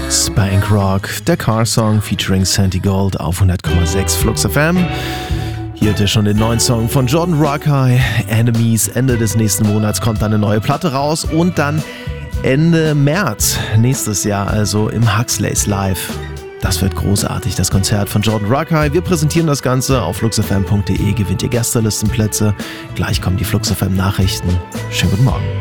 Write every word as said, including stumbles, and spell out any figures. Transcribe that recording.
Spank Rock, der Car-Song featuring Santi Gold auf hundert Komma sechs Flux F M. Hier habt ihr schon den neuen Song von Jordan Rakei, Enemies. Ende des nächsten Monats kommt dann eine neue Platte raus und dann Ende März nächstes Jahr, also im Huxleys Live. Das wird großartig, das Konzert von Jordan Rakei. Wir präsentieren das Ganze auf fluxfm punkt de, gewinnt ihr Gästelistenplätze. Gleich kommen die Flux F M Nachrichten. Schönen guten Morgen.